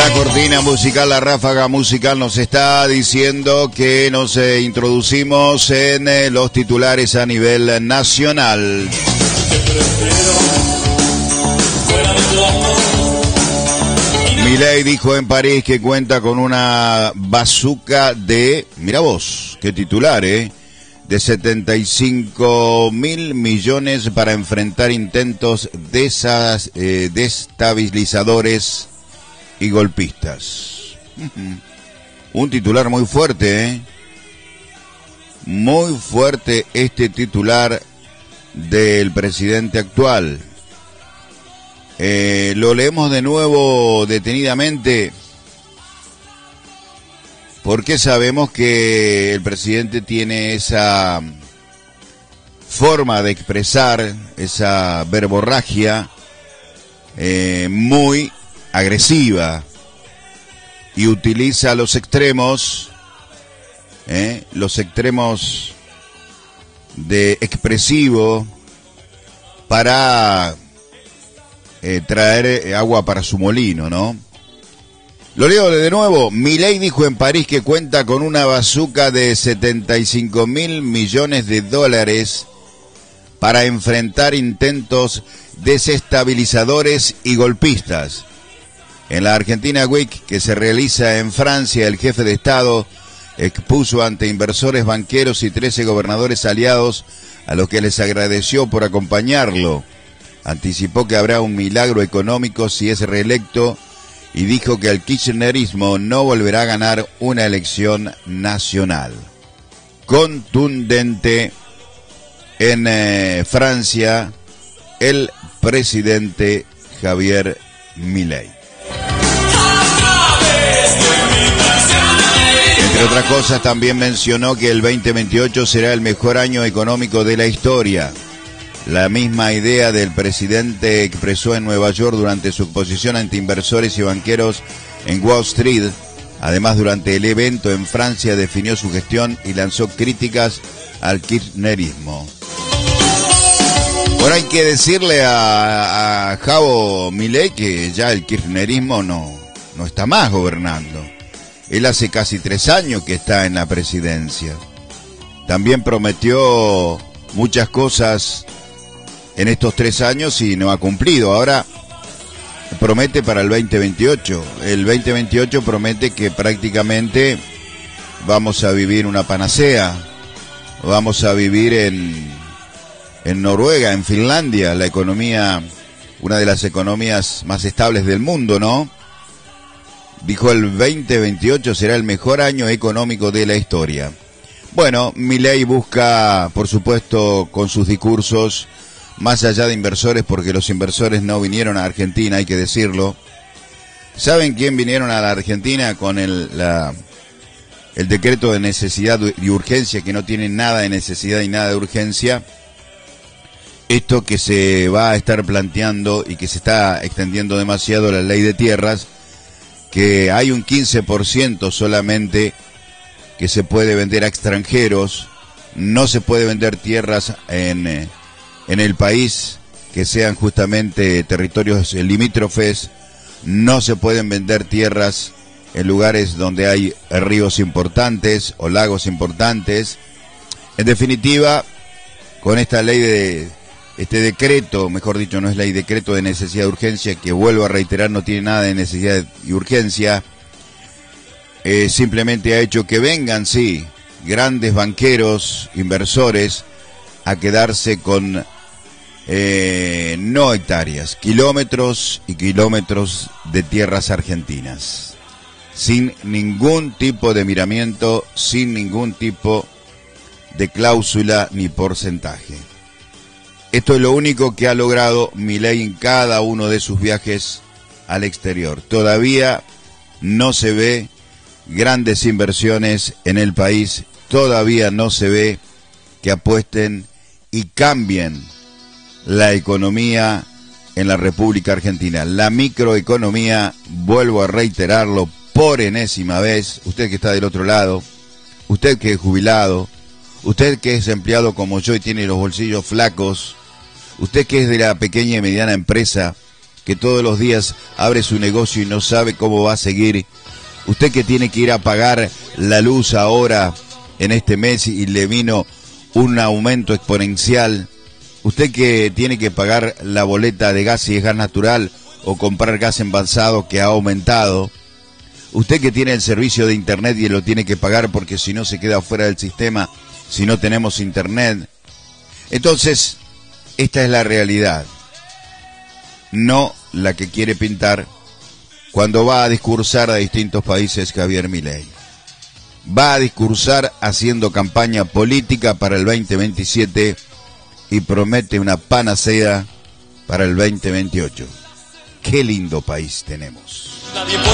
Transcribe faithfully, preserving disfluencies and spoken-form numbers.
La cortina musical, la ráfaga musical nos está diciendo que nos eh, introducimos en eh, los titulares a nivel nacional. Milei dijo en París que cuenta con una bazuca de, mira vos, qué titular, eh, de setenta y cinco mil millones para enfrentar intentos de esas, eh, destabilizadores y golpistas. Un titular muy fuerte, ¿eh? Muy fuerte este titular del presidente actual. Eh, lo leemos de nuevo detenidamente porque sabemos que el presidente tiene esa forma de expresar, esa verborragia eh, muy agresiva y utiliza los extremos, eh, los extremos de expresivo para eh, traer agua para su molino, ¿no? Lo leo de nuevo. Milei dijo en París que cuenta con una bazuca de setenta y cinco mil millones de dólares para enfrentar intentos desestabilizadores y golpistas. En la Argentina Week, que se realiza en Francia, el jefe de Estado expuso ante inversores, banqueros y trece gobernadores aliados a los que les agradeció por acompañarlo. Anticipó que habrá un milagro económico si es reelecto y dijo que el kirchnerismo no volverá a ganar una elección nacional. Contundente en eh, Francia, el presidente Javier Milei. Entre otras cosas, también mencionó que el veinte veintiocho será el mejor año económico de la historia. La misma idea del presidente expresó en Nueva York durante su exposición ante inversores y banqueros en Wall Street. Además, durante el evento en Francia definió su gestión y lanzó críticas al kirchnerismo. Bueno, hay que decirle a, a Javo Milei que ya el kirchnerismo no, no está más gobernando. Él hace casi tres años que está en la presidencia. También prometió muchas cosas en estos tres años y no ha cumplido. Ahora promete para el veinte veintiocho. El veinte veintiocho promete que prácticamente vamos a vivir una panacea. Vamos a vivir en, en Noruega, en Finlandia, la economía, una de las economías más estables del mundo, ¿no? Dijo el veinte veintiocho será el mejor año económico de la historia. Bueno, Milei busca, por supuesto, con sus discursos, más allá de inversores, porque los inversores no vinieron a Argentina, hay que decirlo. ¿Saben quién vinieron a la Argentina con el, la, el decreto de necesidad y urgencia, que no tiene nada de necesidad y nada de urgencia? Esto que se va a estar planteando y que se está extendiendo demasiado, la ley de tierras, que hay un quince por ciento solamente que se puede vender a extranjeros, no se puede vender tierras en, en el país que sean justamente territorios limítrofes, no se pueden vender tierras en lugares donde hay ríos importantes o lagos importantes. En definitiva, con esta ley de... Este decreto, mejor dicho, no es ley, decreto de necesidad de urgencia, que vuelvo a reiterar, no tiene nada de necesidad y urgencia, eh, simplemente ha hecho que vengan, sí, grandes banqueros, inversores, a quedarse con eh, no hectáreas, kilómetros y kilómetros de tierras argentinas, sin ningún tipo de miramiento, sin ningún tipo de cláusula ni porcentaje. Esto es lo único que ha logrado Milei en cada uno de sus viajes al exterior. Todavía no se ve grandes inversiones en el país, todavía no se ve que apuesten y cambien la economía en la República Argentina. La microeconomía, vuelvo a reiterarlo por enésima vez, usted que está del otro lado, usted que es jubilado, usted que es empleado como yo y tiene los bolsillos flacos, usted que es de la pequeña y mediana empresa que todos los días abre su negocio y no sabe cómo va a seguir. Usted que tiene que ir a pagar la luz ahora en este mes y le vino un aumento exponencial. Usted que tiene que pagar la boleta de gas si es gas natural o comprar gas envasado que ha aumentado. Usted que tiene el servicio de internet y lo tiene que pagar porque si no se queda fuera del sistema si no tenemos internet. Entonces, esta es la realidad, no la que quiere pintar cuando va a discursar a distintos países Javier Milei. Va a discursar haciendo campaña política para el veinte veintisiete y promete una panacea para el veinte veintiocho. Qué lindo país tenemos.